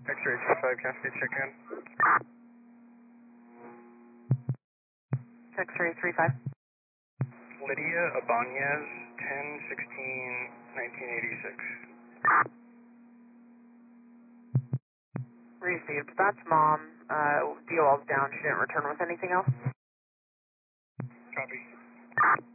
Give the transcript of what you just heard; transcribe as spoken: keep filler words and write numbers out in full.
X-ray two five, Cascade check in. X-ray three five. Lydia Abanez, ten sixteen nineteen eighty-six. Received. That's mom. Uh, D O L's down. She didn't return with anything else. Copy.